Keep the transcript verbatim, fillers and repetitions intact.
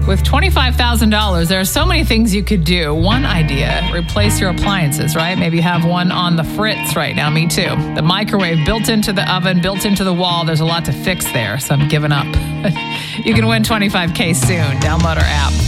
With twenty-five thousand dollars, there are so many things you could do. One idea, replace your appliances, right? Maybe you have one on the fritz right now. Me too. The microwave built into the oven, built into the wall. There's a lot to fix there, so I'm giving up. You can win twenty-five K soon. Download our app.